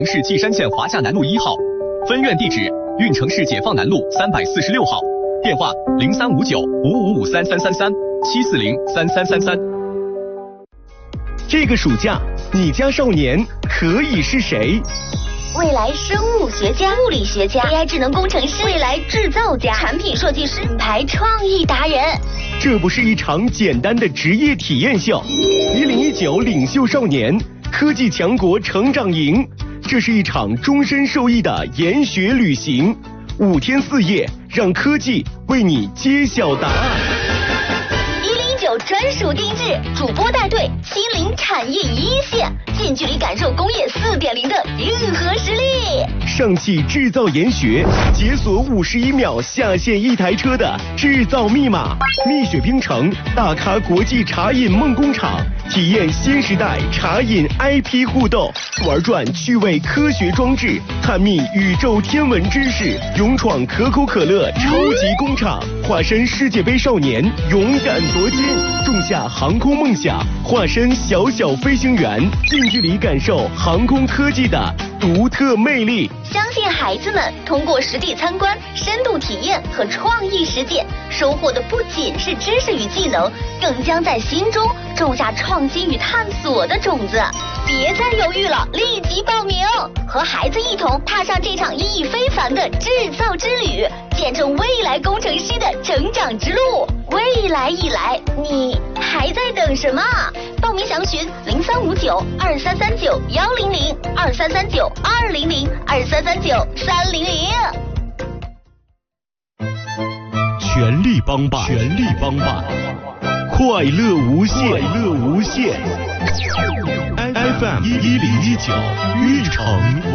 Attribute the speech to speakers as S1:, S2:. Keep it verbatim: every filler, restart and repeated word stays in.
S1: 市稷山县华夏南路一号，分院地址运城市解放南路三百四十六号，电话零三五九五五五三三三三七四零三三三三。
S2: 这个暑假，你家少年可以是谁？
S3: 未来生物学家、物理学家、A I 智能工程师、未来制造家、产品设计师、品牌创意达人。
S2: 这不是一场简单的职业体验秀，一零一九领袖少年科技强国成长营，这是一场终身受益的研学旅行，五天四夜，让科技为你揭晓答案。
S3: 专属定制，主播带队亲临产业一线，近距离感受工业 四点零 的硬核实力。
S2: 上汽制造研学，解锁五十一秒下线一台车的制造密码。蜜雪冰城大咖国际茶饮梦工厂，体验新时代茶饮 I P 互动，玩转趣味科学装置，探秘宇宙天文知识，勇闯可口可乐超级工厂，化身世界杯少年，勇敢夺金。种下航空梦想，化身小小飞行员，近距离感受航空科技的独特魅力。
S3: 相信孩子们通过实地参观、深度体验和创意实践，收获的不仅是知识与技能，更将在心中种下创新与探索的种子。别再犹豫了，立即报名，和孩子一同踏上这场意义非凡的制造之旅，见证未来工程师的成长之路。未来已来，你还在等什么？报名详询零三五九二三三九幺零零二三三九二零零二三三九三零零。
S2: 全力帮办，全力帮办，快乐无限，快乐无限。F M 一零一九，运城